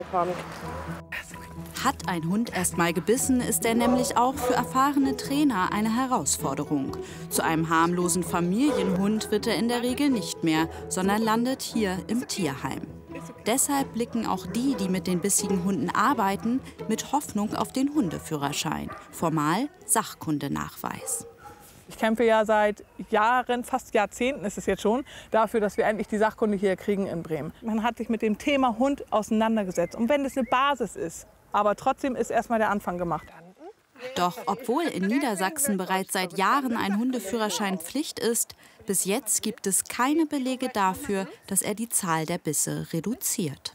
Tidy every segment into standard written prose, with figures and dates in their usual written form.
Hat ein Hund erst mal gebissen, ist er nämlich auch für erfahrene Trainer eine Herausforderung. Zu einem harmlosen Familienhund wird er in der Regel nicht mehr, sondern landet hier im Tierheim. Deshalb blicken auch die, die mit den bissigen Hunden arbeiten, mit Hoffnung auf den Hundeführerschein. Formal Sachkundenachweis. Ich kämpfe ja seit Jahren, fast Jahrzehnten ist es jetzt schon, dafür, dass wir endlich die Sachkunde hier kriegen in Bremen. Man hat sich mit dem Thema Hund auseinandergesetzt. Und wenn es eine Basis ist, aber trotzdem ist erstmal der Anfang gemacht. Doch obwohl in Niedersachsen bereits seit Jahren ein Hundeführerschein Pflicht ist, bis jetzt gibt es keine Belege dafür, dass er die Zahl der Bisse reduziert.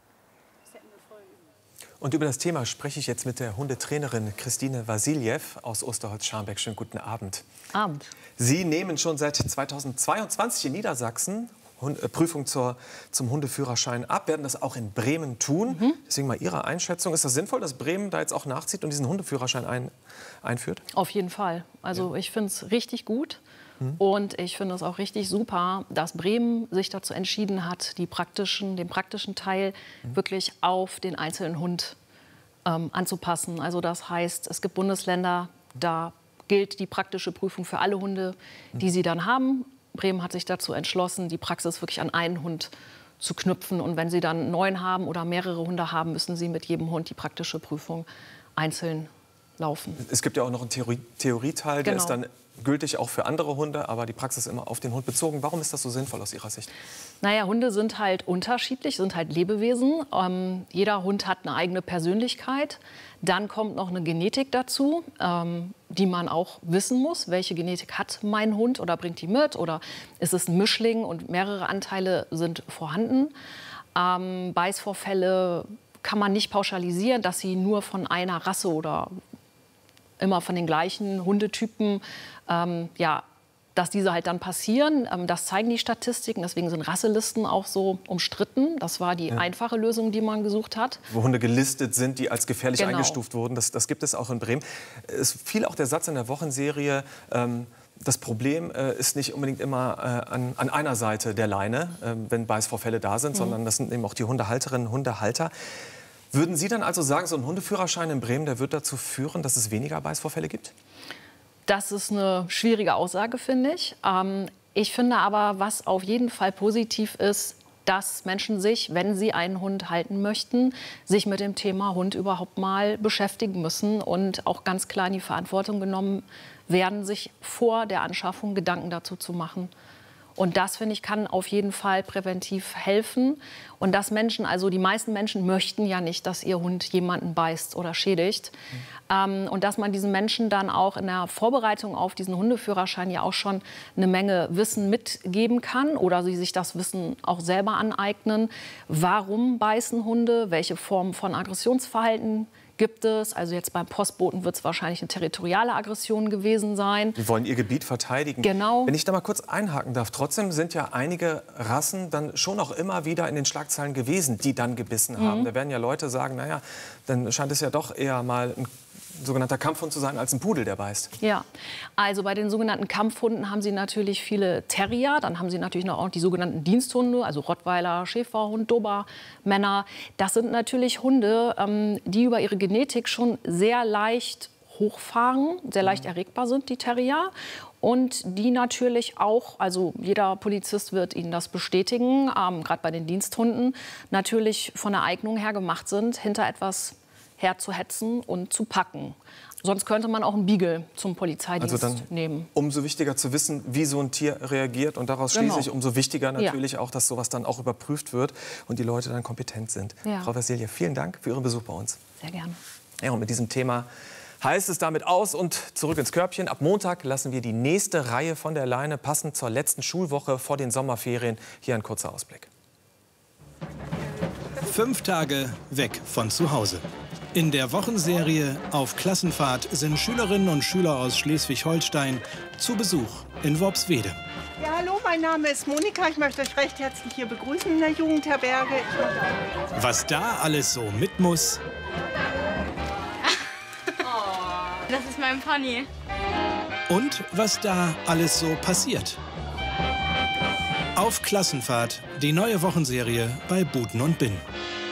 Und über das Thema spreche ich jetzt mit der Hundetrainerin Christine Wasiljew aus Osterholz-Scharmbeck. Schönen guten Abend. Abend. Sie nehmen schon seit 2022 in Niedersachsen Prüfung zum Hundeführerschein ab, werden das auch in Bremen tun. Deswegen mal Ihre Einschätzung. Ist das sinnvoll, dass Bremen da jetzt auch nachzieht und diesen Hundeführerschein einführt? Auf jeden Fall. Also ich finde es richtig gut. Und ich finde es auch richtig super, dass Bremen sich dazu entschieden hat, den praktischen Teil wirklich auf den einzelnen Hund anzupassen. Also das heißt, es gibt Bundesländer, da gilt die praktische Prüfung für alle Hunde, die sie dann haben. Bremen hat sich dazu entschlossen, die Praxis wirklich an einen Hund zu knüpfen. Und wenn Sie dann 9 haben oder mehrere Hunde haben, müssen Sie mit jedem Hund die praktische Prüfung einzeln laufen. Es gibt ja auch noch einen Theorieteil, der ist dann gültig auch für andere Hunde, aber die Praxis immer auf den Hund bezogen. Warum ist das so sinnvoll aus Ihrer Sicht? Naja, Hunde sind halt unterschiedlich, sind halt Lebewesen. Jeder Hund hat eine eigene Persönlichkeit. Dann kommt noch eine Genetik dazu, die man auch wissen muss. Welche Genetik hat mein Hund oder bringt die mit? Oder ist es ein Mischling und mehrere Anteile sind vorhanden? Beißvorfälle kann man nicht pauschalisieren, dass sie nur von einer Rasse oder immer von den gleichen Hundetypen, dass diese halt dann passieren. Das zeigen die Statistiken, deswegen sind Rasselisten auch so umstritten. Das war die einfache Lösung, die man gesucht hat. Wo Hunde gelistet sind, die als gefährlich eingestuft wurden, das gibt es auch in Bremen. Es fiel auch der Satz in der Wochenserie, das Problem ist nicht unbedingt immer an einer Seite der Leine, wenn Beißvorfälle da sind, sondern das sind eben auch die Hundehalterinnen und Hundehalter. Würden Sie dann also sagen, so ein Hundeführerschein in Bremen, der wird dazu führen, dass es weniger Beißvorfälle gibt? Das ist eine schwierige Aussage, finde ich. Ich finde aber, was auf jeden Fall positiv ist, dass Menschen sich, wenn sie einen Hund halten möchten, sich mit dem Thema Hund überhaupt mal beschäftigen müssen und auch ganz klar in die Verantwortung genommen werden, sich vor der Anschaffung Gedanken dazu zu machen. Und das, finde ich, kann auf jeden Fall präventiv helfen. Und dass Menschen, also die meisten Menschen möchten ja nicht, dass ihr Hund jemanden beißt oder schädigt. Und dass man diesen Menschen dann auch in der Vorbereitung auf diesen Hundeführerschein ja auch schon eine Menge Wissen mitgeben kann oder sie sich das Wissen auch selber aneignen. Warum beißen Hunde? Welche Formen von Aggressionsverhalten gibt es? Also jetzt beim Postboten wird es wahrscheinlich eine territoriale Aggression gewesen sein. Die wollen ihr Gebiet verteidigen. Genau. Wenn ich da mal kurz einhaken darf, trotzdem sind ja einige Rassen dann schon auch immer wieder in den Schlagzeilen gewesen, die dann gebissen haben. Da werden ja Leute sagen, naja, dann scheint es ja doch eher mal ein sogenannter Kampfhund zu sein als ein Pudel, der beißt. Ja, also bei den sogenannten Kampfhunden haben Sie natürlich viele Terrier, dann haben Sie natürlich noch auch die sogenannten Diensthunde, also Rottweiler, Schäferhund, Dobermänner. Das sind natürlich Hunde, die über ihre Genetik schon sehr leicht hochfahren, sehr leicht erregbar sind, die Terrier. Und die natürlich auch, also jeder Polizist wird Ihnen das bestätigen, gerade bei den Diensthunden, natürlich von der Eignung her gemacht sind, hinter etwas herzuhetzen und zu packen. Sonst könnte man auch einen Beagle zum Polizeidienst nehmen. Umso wichtiger zu wissen, wie so ein Tier reagiert. Und daraus schließe ich, umso wichtiger natürlich auch, dass sowas dann auch überprüft wird und die Leute dann kompetent sind. Ja. Frau Wasiljew, vielen Dank für Ihren Besuch bei uns. Sehr gerne. Ja, und mit diesem Thema heißt es damit aus und zurück ins Körbchen. Ab Montag lassen wir die nächste Reihe von der Leine, passend zur letzten Schulwoche vor den Sommerferien. Hier ein kurzer Ausblick. 5 Tage weg von zu Hause. In der Wochenserie Auf Klassenfahrt sind Schülerinnen und Schüler aus Schleswig-Holstein zu Besuch in Worpswede. Ja, hallo, mein Name ist Monika. Ich möchte euch recht herzlich hier begrüßen in der Jugendherberge. Was da alles so mit muss. Das ist mein Pony. Und was da alles so passiert. Auf Klassenfahrt, die neue Wochenserie bei Buten und Binn.